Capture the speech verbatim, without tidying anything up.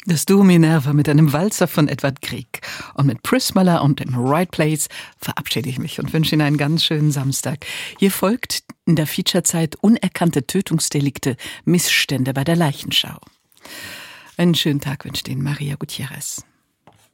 Das Duo Minerva mit einem Walzer von Edvard Grieg. Und mit Prismala und dem Right Place verabschiede ich mich und wünsche Ihnen einen ganz schönen Samstag. Hier folgt in der Featurezeit unerkannte Tötungsdelikte, Missstände bei der Leichenschau. Einen schönen Tag wünscht Ihnen Maria Gutierrez.